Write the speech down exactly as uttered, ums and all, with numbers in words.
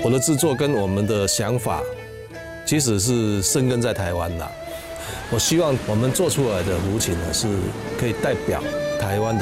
我的制作跟我们的想法，其实是生根在台湾啦。我希望我们做出来的胡琴呢，是可以代表台湾的